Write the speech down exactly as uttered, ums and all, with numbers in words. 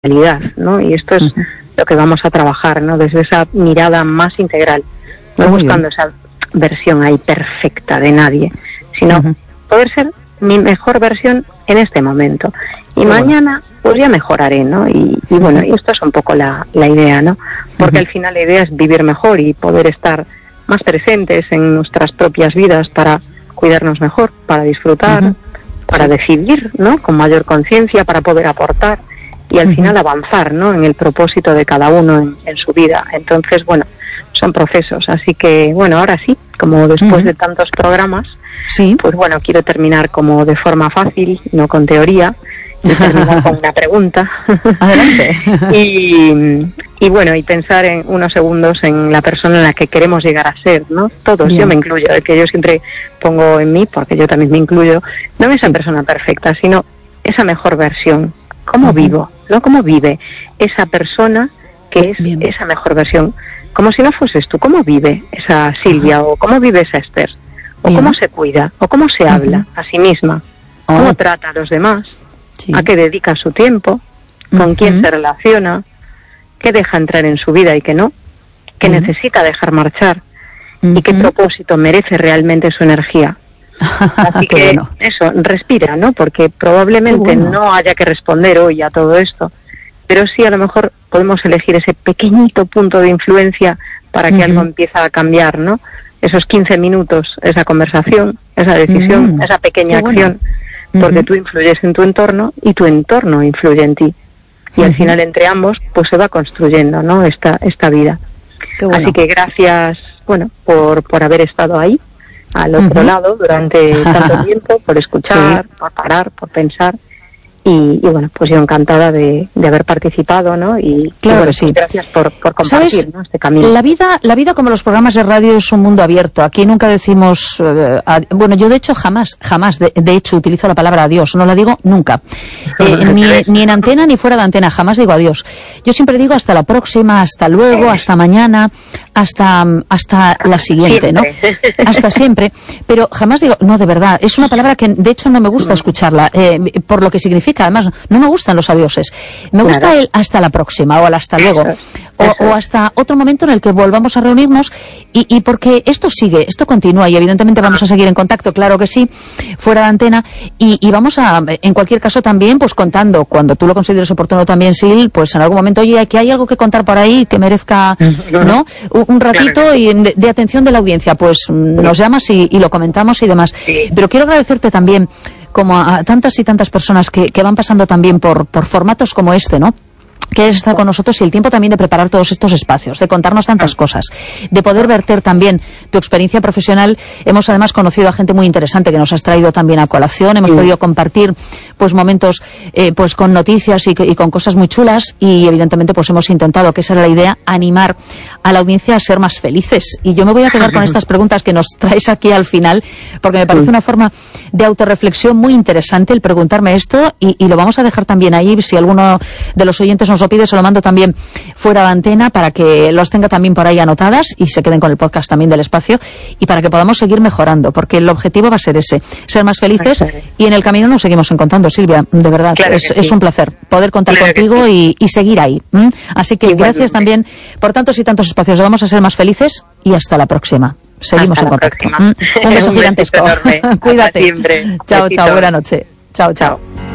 realidad, ¿no? Y esto es uh-huh. lo que vamos a trabajar, ¿no? Desde esa mirada más integral, no Muy buscando bien. esa versión ahí perfecta de nadie, sino uh-huh. poder ser mi mejor versión en este momento. Y Qué mañana, bueno. pues ya mejoraré, ¿no? Y, y bueno, y esto es un poco la, la idea, ¿no? Porque uh-huh. al final la idea es vivir mejor y poder estar más presentes en nuestras propias vidas para cuidarnos mejor, para disfrutar, uh-huh. para sí. decidir, ¿no? Con mayor conciencia, para poder aportar y al uh-huh. final avanzar, ¿no? En el propósito de cada uno en, en su vida. Entonces, bueno, son procesos. Así que, bueno, ahora sí, como después uh-huh. de tantos programas, sí. pues bueno, quiero terminar como de forma fácil, no con teoría, y terminar con una pregunta. Adelante. y, y bueno, y pensar en unos segundos en la persona en la que queremos llegar a ser, ¿no? Todos, Bien. yo me incluyo, el que yo siempre pongo en mí, porque yo también me incluyo, no esa sí. persona perfecta, sino esa mejor versión. ¿Cómo uh-huh. vivo? ¿No? ¿Cómo vive esa persona que es Bien. esa mejor versión? Como si no fueses tú. ¿Cómo vive esa Silvia? Uh-huh. ¿O cómo vive esa Esther? ¿O Bien. cómo se cuida? ¿O cómo se uh-huh. habla a sí misma? ¿Cómo uh-huh. trata a los demás? Sí. ¿A qué dedica su tiempo? ¿Con uh-huh. quién se relaciona? ¿Qué deja entrar en su vida y qué no? ¿Qué uh-huh. necesita dejar marchar? Uh-huh. ¿Y qué propósito merece realmente su energía? Así que bueno. eso, respira, ¿no? Porque probablemente bueno. no haya que responder hoy a todo esto, pero sí a lo mejor podemos elegir ese pequeñito punto de influencia para que uh-huh. algo empiece a cambiar, ¿no? Esos quince minutos, esa conversación, esa decisión, uh-huh. esa pequeña Qué acción, bueno. porque uh-huh. tú influyes en tu entorno y tu entorno influye en ti. Y uh-huh. al final entre ambos pues se va construyendo, ¿no? Esta, esta vida. Qué bueno. Así que gracias, bueno, por, por haber estado ahí. Al otro uh-huh. lado durante tanto tiempo, por escuchar, sí. por parar, por pensar y, y bueno, pues yo encantada de, de haber participado, ¿no? Y claro y bueno, que sí. Gracias por, por compartir, ¿no? Este camino. La vida, la vida como los programas de radio es un mundo abierto. Aquí nunca decimos, eh, a, bueno, yo de hecho jamás, jamás, de, de hecho utilizo la palabra adiós, no la digo nunca, eh, ni, ni en antena ni fuera de antena, jamás digo adiós. Yo siempre digo hasta la próxima, hasta luego, hasta mañana, hasta, hasta la siguiente, ¿no? Hasta siempre, pero jamás digo, no, de verdad, es una palabra que de hecho no me gusta escucharla, eh, por lo que significa. Además, no me gustan los adioses. Me gusta claro. el hasta la próxima o el hasta luego. O, o hasta otro momento en el que volvamos a reunirnos y, y porque esto sigue, esto continúa y evidentemente vamos a seguir en contacto, claro que sí, fuera de antena y, y vamos a, en cualquier caso también, pues contando, cuando tú lo consideres oportuno también, Sil, pues en algún momento, oye, que hay algo que contar por ahí que merezca, ¿no? Un, un ratito y de, de atención de la audiencia, pues nos llamas y, y lo comentamos y demás. Pero quiero agradecerte también como a tantas y tantas personas que, que van pasando también por, por formatos como este, ¿no? Que hayas estado con nosotros y el tiempo también de preparar todos estos espacios, de contarnos tantas cosas, de poder verter también tu experiencia profesional. Hemos además conocido a gente muy interesante que nos has traído también a colación, hemos sí. podido compartir pues momentos eh, pues con noticias y, y con cosas muy chulas y evidentemente pues hemos intentado, que esa era la idea, animar a la audiencia a ser más felices. Y yo me voy a quedar con estas preguntas que nos traes aquí al final, porque me parece una forma de autorreflexión muy interesante el preguntarme esto y, y lo vamos a dejar también ahí, si alguno de los oyentes nos lo pide, se lo mando también fuera de antena para que los tenga también por ahí anotadas y se queden con el podcast también del espacio y para que podamos seguir mejorando, porque el objetivo va a ser ese, ser más felices y en el camino nos seguimos encontrando, Silvia, de verdad, claro es, sí. es un placer poder contar claro contigo sí. y, y seguir ahí. ¿Mm? Así que Igualmente. gracias también por tantos y tantos espacios, vamos a ser más felices y hasta la próxima. Seguimos hasta en contacto. ¿Mm? Un beso gigantesco. Cuídate. Chao, chao, buena noche. Chao, chao.